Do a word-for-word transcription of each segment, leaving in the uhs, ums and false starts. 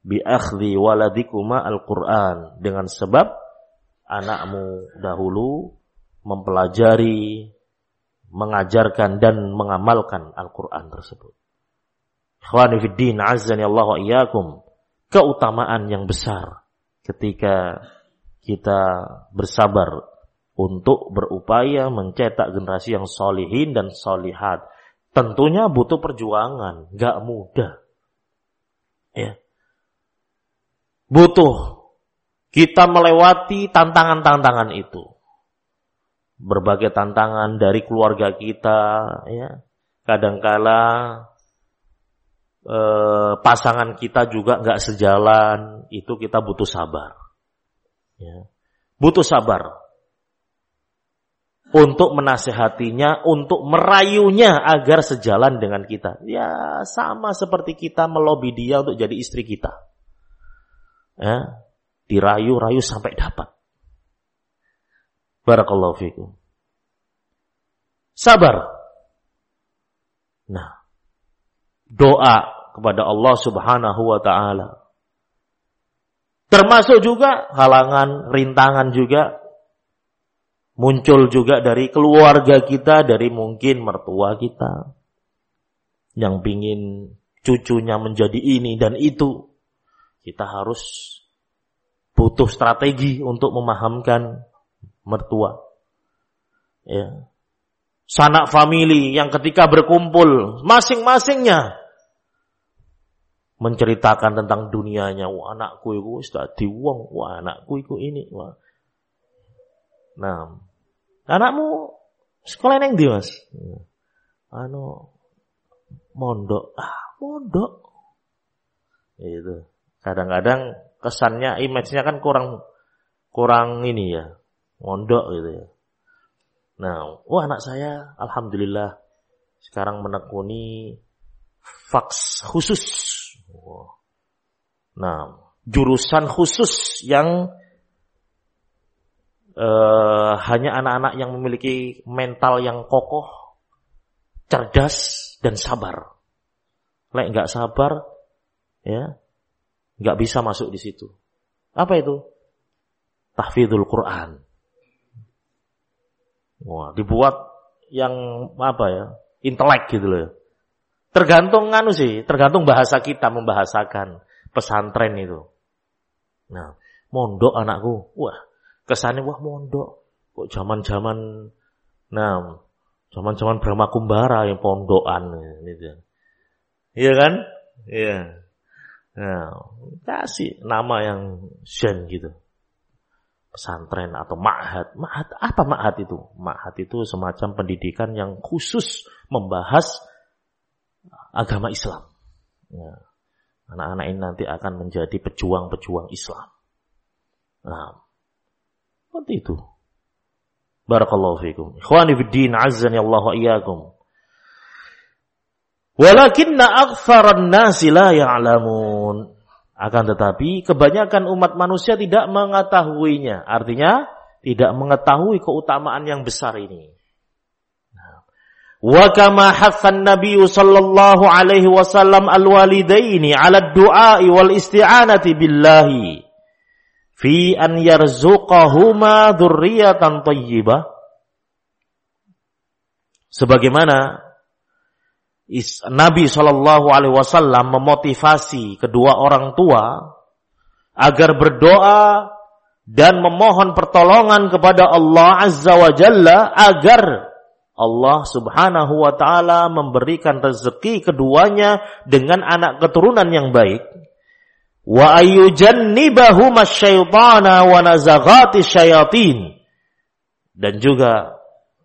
bi akhdhi waladikuma al-Qur'an, dengan sebab anakmu dahulu mempelajari, mengajarkan dan mengamalkan Al-Qur'an tersebut. Ikhwani fid din, azzani Allah wa iyyakum. Keutamaan yang besar ketika kita bersabar untuk berupaya mencetak generasi yang solihin dan solihat. Tentunya butuh perjuangan, gak mudah. Ya. Butuh kita melewati tantangan-tantangan itu. Berbagai tantangan dari keluarga kita, ya. Kadangkala eh, pasangan kita juga gak sejalan, itu kita butuh sabar. Ya. Butuh sabar untuk menasehatinya, untuk merayunya agar sejalan dengan kita. Ya, sama seperti kita melobi dia untuk jadi istri kita. Ya, dirayu-rayu sampai dapat. Barakallahu fikum. Sabar. Nah, doa kepada Allah Subhanahu wa ta'ala. Termasuk juga halangan, rintangan juga muncul juga dari keluarga kita, dari mungkin mertua kita yang pingin cucunya menjadi ini dan itu. Kita harus butuh strategi untuk memahamkan mertua. Ya. Sanak famili yang ketika berkumpul masing-masingnya menceritakan tentang dunianya. Wah, anakku itu wis dadi wong, wah anakku itu ini, wah. Nah, anakmu sekolah neng ndi, Mas? Anu mondok. Ah, mondok. Itu. Kadang-kadang kesannya, image-nya kan kurang kurang ini ya. Mondok gitu ya. Nah, wah anak saya alhamdulillah sekarang menekuni faks khusus. Nah, jurusan khusus yang Uh, hanya anak-anak yang memiliki mental yang kokoh, cerdas dan sabar. Lek nggak sabar, ya nggak bisa masuk di situ. Apa itu? Tahfidzul Quran. Wah, dibuat yang apa ya? Intelek gitu loh. Tergantung anu sih, tergantung bahasa kita membahasakan pesantren itu. Nah, mondok anakku, wah. Kesannya wah mondok, kok zaman-zaman, nah, zaman-zaman Brahma Kumbara yang pondokan, gitu. Iya kan? Iya. Nah, kasih nama yang zen gitu, pesantren atau ma'had. Ma'had apa ma'had itu? Ma'had itu semacam pendidikan yang khusus membahas agama Islam. Ya. Anak-anak ini nanti akan menjadi pejuang-pejuang Islam. Nah. Seperti itu. Barakallahu fikum. Ikhwani fid din, azzani Allah wa iyyakum. Walakinna aktsaran nasi la ya'lamun. Akan tetapi kebanyakan umat manusia tidak mengetahuinya. Artinya tidak mengetahui keutamaan yang besar ini. Wa kama hathan Nabi sallallahu alaihi wasallam al-walidaini 'ala ad-du'a wal isti'anati billahi fi an yarzuqahuma dzurriyyatan thayyibah, sebagaimana Nabi shallallahu alaihi wasallam memotivasi kedua orang tua agar berdoa dan memohon pertolongan kepada Allah Azza wa Jalla agar Allah Subhanahu wa taala memberikan rezeki keduanya dengan anak keturunan yang baik. Wa ayyujannibahum asyaitana wa nazaghati syayatin. Dan juga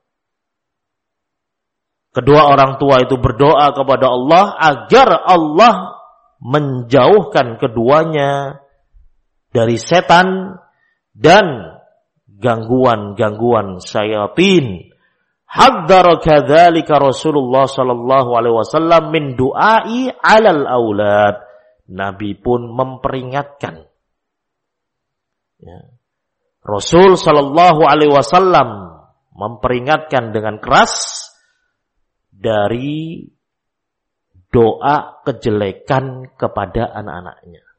kedua orang tua itu berdoa kepada Allah agar Allah menjauhkan keduanya dari setan dan gangguan-gangguan syayatin. Haddara kadzalika Rasulullah sallallahu alaihi wasallam min du'ai 'alal aulad. Nabi pun memperingatkan. Ya. Rasul sallallahu alaihi wasallam memperingatkan dengan keras dari doa kejelekan kepada anak-anaknya.